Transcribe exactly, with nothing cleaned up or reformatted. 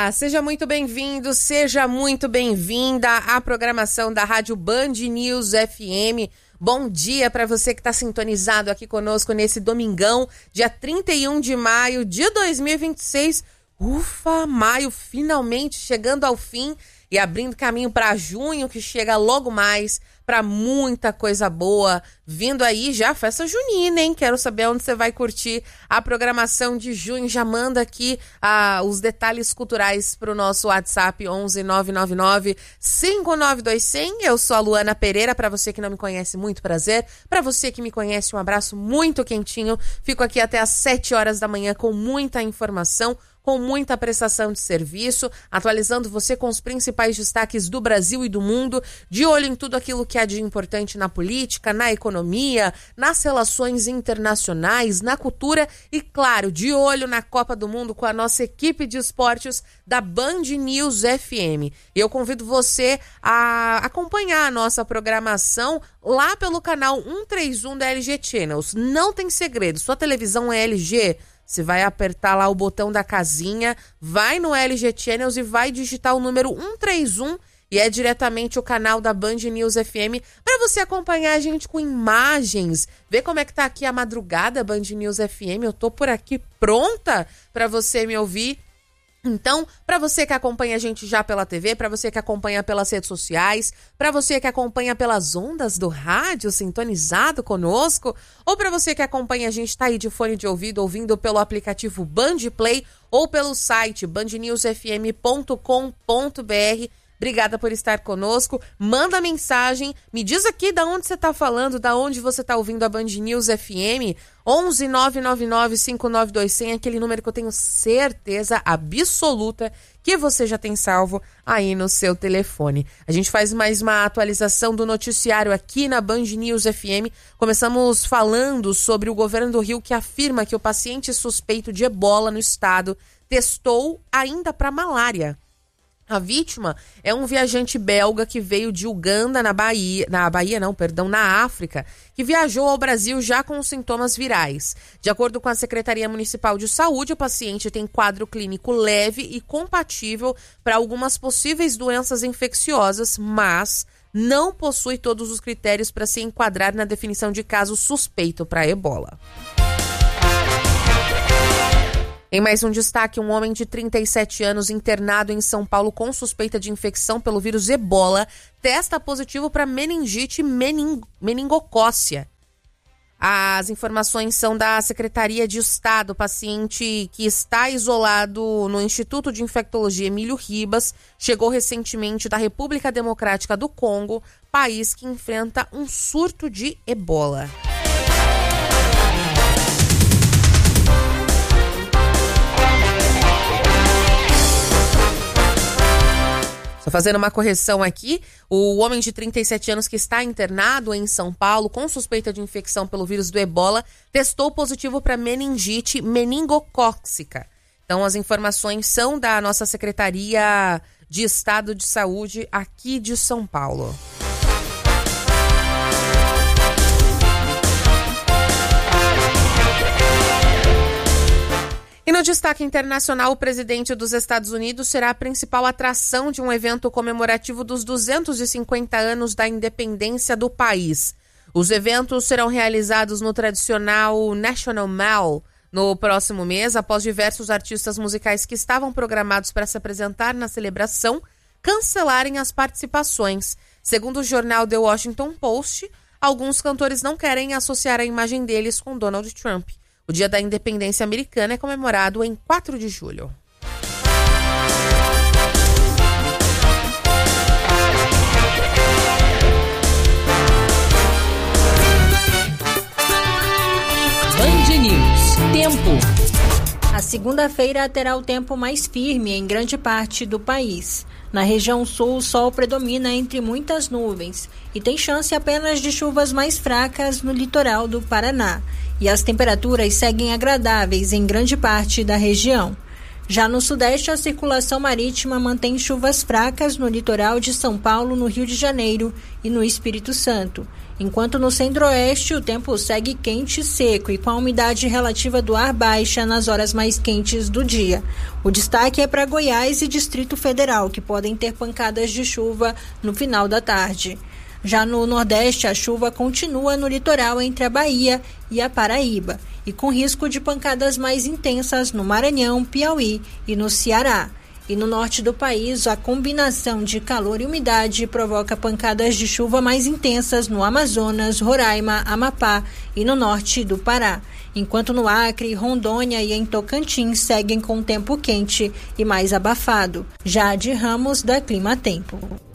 Olá, seja muito bem-vindo, seja muito bem-vinda à programação da Rádio Band News F M. Bom dia para você que está sintonizado aqui conosco nesse domingão, dia trinta e um de maio de dois mil e vinte e seis. Ufa, maio finalmente chegando ao fim e abrindo caminho para junho, que chega logo mais, para muita coisa boa. Vindo aí já a festa junina, hein? Quero saber onde você vai curtir a programação de junho. Já manda aqui ah, os detalhes culturais para o nosso WhatsApp onze nove nove nove, cinco nove dois zero zero. Eu sou a Luana Pereira. Para você que não me conhece, muito prazer. Para você que me conhece, um abraço muito quentinho. Fico aqui até às sete horas da manhã com muita informação, com muita prestação de serviço, atualizando você com os principais destaques do Brasil e do mundo, de olho em tudo aquilo que há de importante na política, na economia, nas relações internacionais, na cultura e, claro, de olho na Copa do Mundo com a nossa equipe de esportes da Band News F M. E eu convido você a acompanhar a nossa programação lá pelo canal cento e trinta e um da L G Channels. Não tem segredo, sua televisão é L G, você vai apertar lá o botão da casinha, vai no L G Channels e vai digitar o número cento e trinta e um e é diretamente o canal da Band News F M para você acompanhar a gente com imagens, ver como é que tá aqui a madrugada Band News F M. Eu tô por aqui pronta para você me ouvir. Então, para você que acompanha a gente já pela T V, para você que acompanha pelas redes sociais, para você que acompanha pelas ondas do rádio sintonizado conosco, ou para você que acompanha a gente tá aí de fone de ouvido, ouvindo pelo aplicativo Band Play ou pelo site band news f m ponto com ponto b r. Obrigada por estar conosco. Manda mensagem, me diz aqui da onde você está falando, da onde você está ouvindo a Band News F M. onze nove nove nove, cinco nove dois zero zero, aquele número que eu tenho certeza absoluta que você já tem salvo aí no seu telefone. A gente faz mais uma atualização do noticiário aqui na Band News F M. Começamos falando sobre o governo do Rio, que afirma que o paciente suspeito de ebola no estado testou ainda para malária. A vítima é um viajante belga que veio de Uganda, na Bahia, na Bahia não, perdão, na África, que viajou ao Brasil já com os sintomas virais. De acordo com a Secretaria Municipal de Saúde, o paciente tem quadro clínico leve e compatível para algumas possíveis doenças infecciosas, mas não possui todos os critérios para se enquadrar na definição de caso suspeito para ebola. Em mais um destaque, um homem de trinta e sete anos internado em São Paulo com suspeita de infecção pelo vírus ebola testa positivo para meningite mening... meningocócia. As informações são da Secretaria de Estado. O paciente, que está isolado no Instituto de Infectologia Emílio Ribas, chegou recentemente da República Democrática do Congo, país que enfrenta um surto de ebola. Só fazendo uma correção aqui, o homem de trinta e sete anos que está internado em São Paulo com suspeita de infecção pelo vírus do ebola testou positivo para meningite meningocócica. Então as informações são da nossa Secretaria de Estado de Saúde aqui de São Paulo. E no destaque internacional, o presidente dos Estados Unidos será a principal atração de um evento comemorativo dos duzentos e cinquenta anos da independência do país. Os eventos serão realizados no tradicional National Mall no próximo mês, após diversos artistas musicais que estavam programados para se apresentar na celebração cancelarem as participações. Segundo o jornal The Washington Post, alguns cantores não querem associar a imagem deles com Donald Trump. O Dia da Independência Americana é comemorado em quatro de julho. Band News. Tempo. A segunda-feira terá o tempo mais firme em grande parte do país. Na região sul, o sol predomina entre muitas nuvens e tem chance apenas de chuvas mais fracas no litoral do Paraná. E as temperaturas seguem agradáveis em grande parte da região. Já no sudeste, a circulação marítima mantém chuvas fracas no litoral de São Paulo, no Rio de Janeiro e no Espírito Santo. enquanto no centro-oeste o tempo segue quente e seco e com a umidade relativa do ar baixa nas horas mais quentes do dia. O destaque é para Goiás e Distrito Federal, que podem ter pancadas de chuva no final da tarde. Já no Nordeste, a chuva continua no litoral entre a Bahia e a Paraíba, e com risco de pancadas mais intensas no Maranhão, Piauí e no Ceará. E no norte do país, a combinação de calor e umidade provoca pancadas de chuva mais intensas no Amazonas, Roraima, Amapá e no norte do Pará, enquanto no Acre, Rondônia e em Tocantins seguem com tempo quente e mais abafado. Jade Ramos, da Clima Tempo.